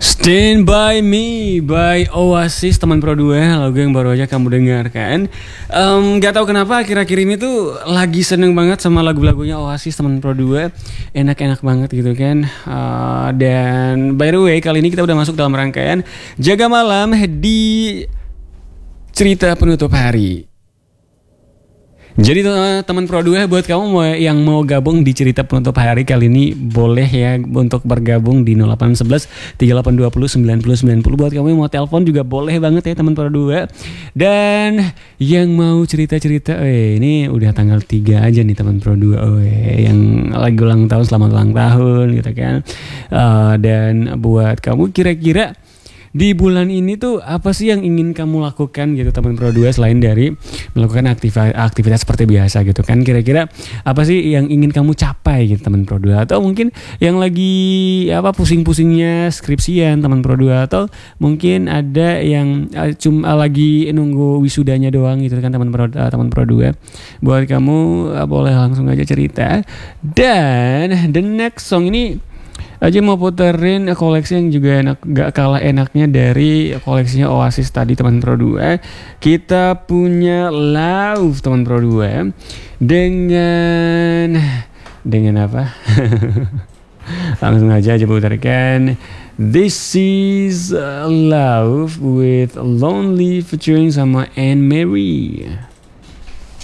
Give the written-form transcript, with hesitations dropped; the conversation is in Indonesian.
Stand By Me by Oasis, teman Pro 2, lagu yang baru aja kamu dengarkan. Gak tahu kenapa akhir-akhir ini tuh lagi seneng banget sama lagu-lagunya Oasis, teman Pro 2. Enak-enak banget gitu kan. Dan by the way, kali ini kita udah masuk dalam rangkaian Jaga Malam di cerita penutup hari. Jadi teman Pro 2, buat kamu yang mau gabung di cerita penutup hari kali ini, boleh ya untuk bergabung di 0811 3820 9090. Buat kamu yang mau telepon juga boleh banget ya teman Pro 2. Dan yang mau cerita-cerita, ini udah tanggal 3 aja nih teman Pro 2, yang lagi ulang tahun, selamat ulang tahun gitu kan. Dan buat kamu kira-kira di bulan ini tuh apa sih yang ingin kamu lakukan gitu teman Pro 2, selain dari melakukan aktivitas seperti biasa gitu kan. Kira-kira apa sih yang ingin kamu capai gitu teman Pro 2, atau mungkin yang lagi pusing-pusingnya skripsian teman Pro 2, atau mungkin ada yang cuma lagi nunggu wisudanya doang gitu kan teman Pro 2. Buat kamu boleh langsung aja cerita. Dan the next song ini aja mau puterin koleksi yang juga enak, gak kalah enaknya dari koleksinya Oasis tadi teman Pro 2. Kita punya Love teman Pro 2 dengan apa? Langsung aja putarkan. This is Love with Lonely featuring sama Anne Marie.